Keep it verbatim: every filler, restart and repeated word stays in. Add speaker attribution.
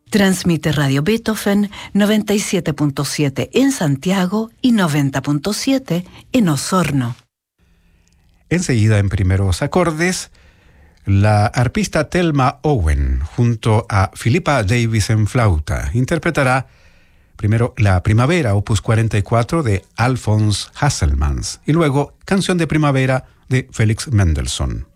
Speaker 1: Transmite Radio Beethoven noventa y siete punto siete en Santiago y noventa punto siete en Osorno.
Speaker 2: Enseguida, en primeros acordes, la arpista Thelma Owen, junto a Philippa Davis en flauta, interpretará primero La Primavera, opus cuarenta y cuatro de Alphonse Hasselmans, y luego Canción de Primavera de Félix Mendelssohn.